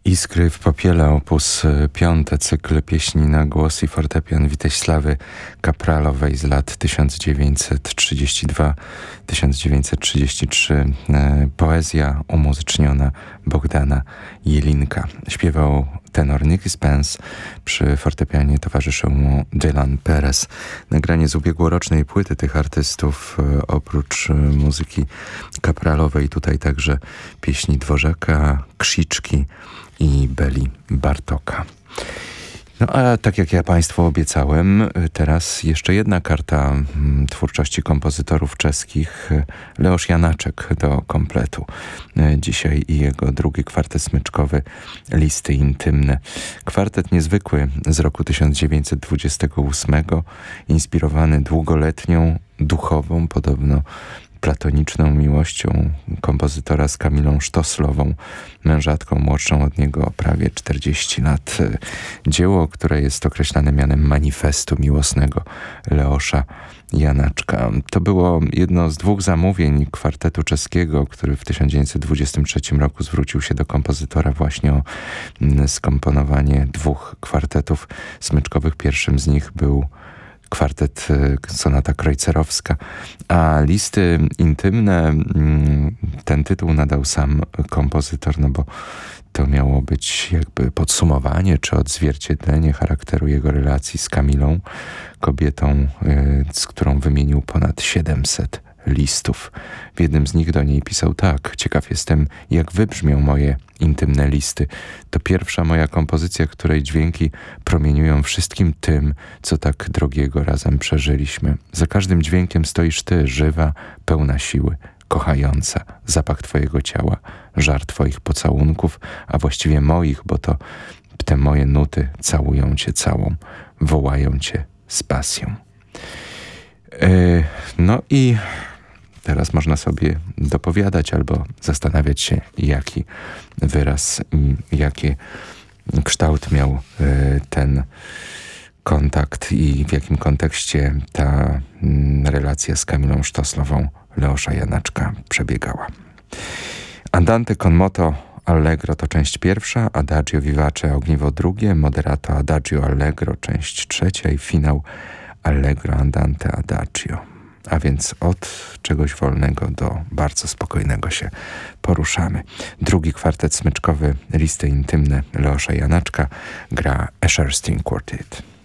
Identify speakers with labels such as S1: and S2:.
S1: Iskry w popiele, opus 5, cykl pieśni na głos i fortepian Witejsławy Kapralowej z lat 1932-1933. Poezja umuzyczniona Bogdana Jelinka. Śpiewał tenor Nicky Spence, przy fortepianie towarzyszył mu Dylan Perez. Nagranie z ubiegłorocznej płyty tych artystów, oprócz muzyki Kapralowej, tutaj także pieśni Dworzaka, Krziczki i Beli Bartoka. No a tak jak ja Państwu obiecałem, teraz jeszcze jedna karta twórczości kompozytorów czeskich. Leoš Janáček do kompletu. Dzisiaj i jego drugi kwartet smyczkowy Listy intymne. Kwartet niezwykły z roku 1928, inspirowany długoletnią, duchową, podobno platoniczną miłością kompozytora z Kamilą Sztoslową, mężatką młodszą od niego o prawie 40 lat. Dzieło, które jest określane mianem manifestu miłosnego Leosza Janáčka. To było jedno z dwóch zamówień kwartetu czeskiego, który w 1923 roku zwrócił się do kompozytora właśnie o skomponowanie dwóch kwartetów smyczkowych. Pierwszym z nich był kwartet sonata kreutzerowska, a Listy intymne, ten tytuł nadał sam kompozytor, no bo to miało być jakby podsumowanie czy odzwierciedlenie charakteru jego relacji z Kamilą, kobietą, z którą wymienił ponad 700 listów. W jednym z nich do niej pisał tak: ciekaw jestem, jak wybrzmią moje intymne listy. To pierwsza moja kompozycja, której dźwięki promieniują wszystkim tym, co tak drogiego razem przeżyliśmy. Za każdym dźwiękiem stoisz ty, żywa, pełna siły, kochająca, zapach twojego ciała, żar twoich pocałunków, a właściwie moich, bo to te moje nuty całują cię całą, wołają cię z pasją. No i teraz można sobie dopowiadać albo zastanawiać się, jaki wyraz i jaki kształt miał ten kontakt i w jakim kontekście ta relacja z Kamilą Sztoslową Leosza Janáčka przebiegała. Andante con moto allegro to część pierwsza, adagio vivace ogniwo drugie, moderato adagio allegro część trzecia i finał allegro andante adagio. A więc od czegoś wolnego do bardzo spokojnego się poruszamy. Drugi kwartet smyczkowy Listy intymne Leosza Janáčka gra Escher String Quartet.